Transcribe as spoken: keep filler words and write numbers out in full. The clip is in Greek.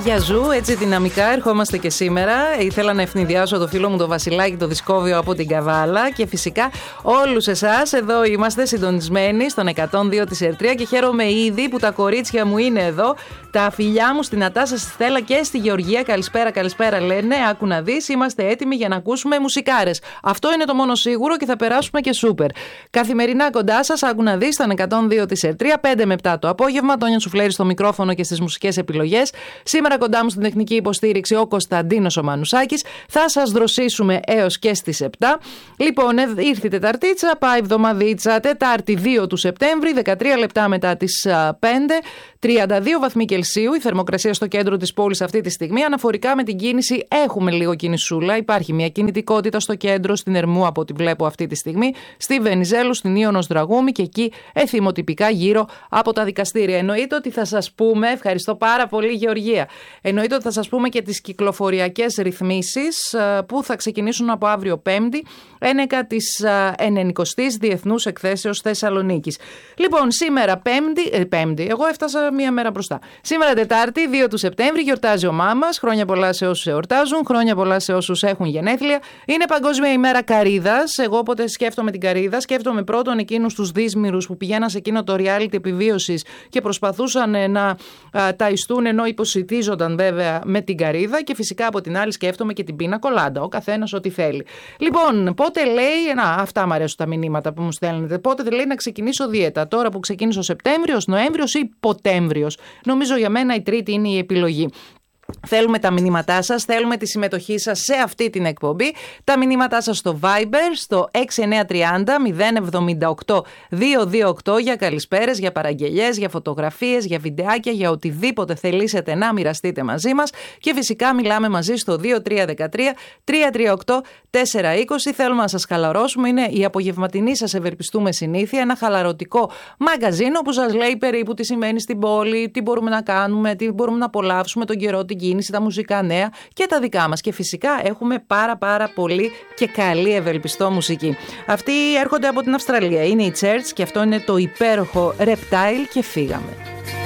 Γεια ζου, έτσι δυναμικά ερχόμαστε και σήμερα. Ήθελα να ευνηδιάσω το φίλο μου το Βασιλάκι, το Δισκόβιο από την Καβάλα και φυσικά όλους εσάς. Εδώ είμαστε συντονισμένοι στον εκατόν δύο της Ερτρία και χαίρομαι ήδη που τα κορίτσια μου είναι εδώ. Τα φιλιά μου στην Νατάσα, στη Στέλλα και στη Γεωργία. Καλησπέρα, καλησπέρα λένε. Άκου να δεις, είμαστε έτοιμοι για να ακούσουμε μουσικάρες. Αυτό είναι το μόνο σίγουρο και θα περάσουμε και σούπερ. Καθημερινά κοντά σας, άκου να δεις, στον εκατόν δύο της Ερτρία, πέντε με επτά το απόγευμα. Τόνια Σουφλέρη στο μικρόφωνο και στις μουσικές επιλογές. Σήμερα κοντά μου στην τεχνική υποστήριξη ο Κωνσταντίνος ο Μανουσάκης. Θα σας δροσίσουμε έως και στις επτά. Λοιπόν, ήρθε η Τεταρτίτσα, πάει εβδομαδίτσα, Τετάρτη δύο του Σεπτέμβρη, δεκατρία λεπτά μετά τις πέντε, τριάντα δύο βαθμοί Κελσίου, η θερμοκρασία στο κέντρο της πόλης αυτή τη στιγμή. Αναφορικά με την κίνηση έχουμε λίγο κινησούλα, υπάρχει μια κινητικότητα στο κέντρο, στην Ερμού από ό,τι βλέπω αυτή τη στιγμή, στη Βενιζέλου, στην Ίωνος Δραγούμη και εκεί εθιμοτυπικά γύρω από τα δικαστήρια. Εννοείται ότι θα σας πούμε, ευχαριστώ πάρα πολύ Γεωργία, εννοείται ότι θα σας πούμε και τις κυκλοφοριακές ρυθμίσεις που θα ξεκινήσουν από αύριο Πέμπτη, ένεκα της ενενηκοστής Διεθνούς Εκθέσεως Θεσσαλονίκης. Λοιπόν, σήμερα Πέμπτη, ε, Πέμπτη, εγώ έφτασα μία μέρα μπροστά. Σήμερα Τετάρτη, δύο του Σεπτέμβρη, γιορτάζει ο μάμας. Χρόνια πολλά σε όσους εορτάζουν, χρόνια πολλά σε όσους έχουν γενέθλια. Είναι Παγκόσμια ημέρα Καρύδας. Εγώ όποτε σκέφτομαι την Καρύδα, σκέφτομαι πρώτον εκείνους τους δύσμυρους που πηγαίναν σε εκείνο το reality επιβίωσης και προσπαθούσαν να α, ταϊστούν ενώ υποσιτίζονταν βέβαια με την Καρύδα, και φυσικά από την άλλη σκέφτομαι και την πίνα κολάντα. Ο καθένας ό,τι θέλει. Λοιπόν, πότε λέει, να, αυτά μου αρέσουν τα μηνύματα που μου στέλνετε. Πότε λέει να ξεκινήσω δίαιτα, τώρα που ξεκίνησε ο Σεπτέμβριος, Νοέμβριος ή Ποτέμβριος? Νομίζω για μένα η Τρίτη είναι η επιλογή. Θέλουμε τα μηνύματά σας, θέλουμε τη συμμετοχή σας σε αυτή την εκπομπή. Τα μηνύματά σας στο Viber, στο έξι εννιά τριάντα μηδέν εβδομήντα οκτώ διακόσια είκοσι οκτώ για καλησπέρες, για παραγγελιές, για φωτογραφίες, για βιντεάκια, για οτιδήποτε θελήσετε να μοιραστείτε μαζί μας. Και φυσικά μιλάμε μαζί στο δύο τρία ένα τρία τρία τρία οκτώ τέσσερα είκοσι. Θέλουμε να σας χαλαρώσουμε, είναι η απογευματινή σας ευελπιστούμε συνήθεια, ένα χαλαρωτικό μαγκαζίνο που σας λέει περίπου τι σημαίνει στην πόλη, τι μπορούμε να κάνουμε, τι μπορούμε να απολαύσουμε τον καιρό, την κίνηση, τα μουσικά νέα και τα δικά μας. Και φυσικά έχουμε πάρα πάρα πολύ και καλή ευελπιστό μουσική. Αυτοί έρχονται από την Αυστραλία, είναι η Church και αυτό είναι το υπέροχο Reptile και φύγαμε.